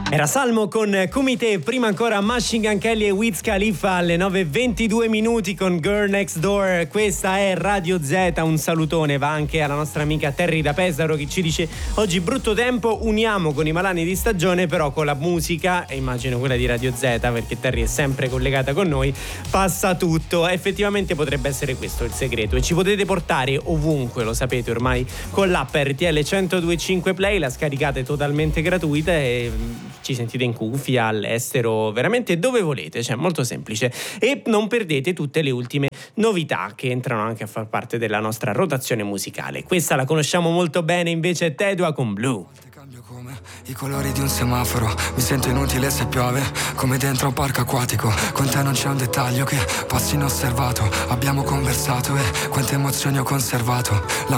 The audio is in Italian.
Era Salmo con Kumite, prima ancora Machine Gun Kelly e Wiz Khalifa alle 9:22 minuti con Girl Next Door. Questa è Radio Z, un salutone va anche alla nostra amica Terry da Pesaro che ci dice: oggi brutto tempo, uniamo con i malanni di stagione, però con la musica, e immagino quella di Radio Z perché Terry è sempre collegata con noi, passa tutto. Effettivamente potrebbe essere questo il segreto, e ci potete portare ovunque, lo sapete ormai, con l'app RTL 102.5 Play, la scaricate totalmente gratuita e ci sentite in cuffia, all'estero, veramente dove volete, cioè molto semplice. E non perdete tutte le ultime novità che entrano anche a far parte della nostra rotazione musicale. Questa la conosciamo molto bene, invece è Tedua con Blue. Cambio come i colori di un semaforo, mi sento inutile se piove, come dentro un parco acquatico. Con te non c'è un dettaglio che passi inosservato, abbiamo conversato e quante emozioni ho conservato. La